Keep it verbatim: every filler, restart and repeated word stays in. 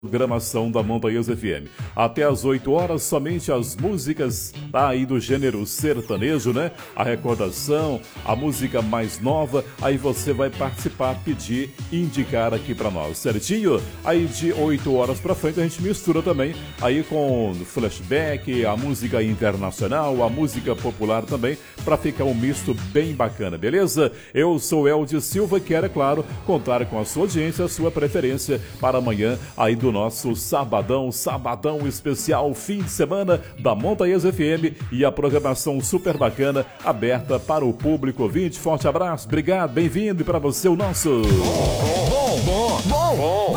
Programação da Montanhesa F M. Até às oito horas, somente as músicas aí do gênero sertanejo, né? A recordação, a música mais nova, aí você vai participar, pedir, indicar aqui pra nós, certinho? Aí de oito horas pra frente a gente mistura também aí com flashback, a música internacional, a música popular também, pra ficar um misto bem bacana, beleza? Eu sou Eldio Silva e quero, é claro, contar com a sua audiência, a sua preferência para amanhã aí do nosso sabadão, sabadão especial, fim de semana da Montanhesa F M e a programação super bacana, aberta para o público ouvinte. Forte abraço, obrigado, bem-vindo e para você o nosso... Bom, bom, bom, bom.